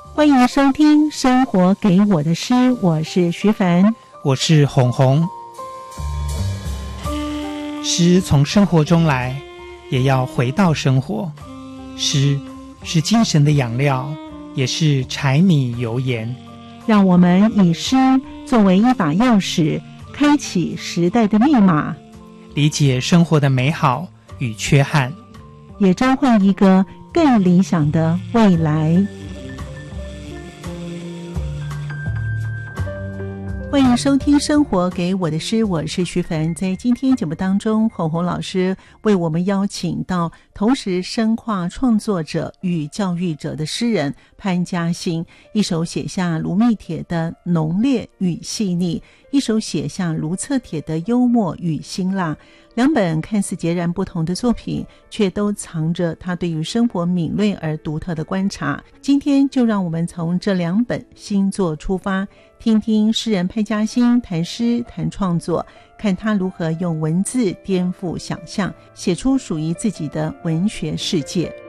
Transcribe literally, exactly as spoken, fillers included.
欢迎收听《生活给我的诗》，我是徐凡， 我是红红。诗从生活中来，也要回到生活。诗是精神的养料，也是柴米油盐。 让我们以诗作为一把钥匙，开启时代的密码， 理解生活的美好与缺憾， 也召唤一个更理想的未来。欢迎收听《生活给我的诗》，我是徐凡。在今天节目当中，红红老师为我们邀请到同时身跨创作者与教育者的诗人潘嘉兴，一手写下卢密铁的浓烈与细腻，一手写下卢策铁的幽默与辛辣。两本看似截然不同的作品，却都藏着他对于生活敏锐而独特的观察。今天就让我们从这两本新作出发，听听诗人潘嘉兴谈诗谈创作，看他如何用文字颠覆想象，写出属于自己的文学世界。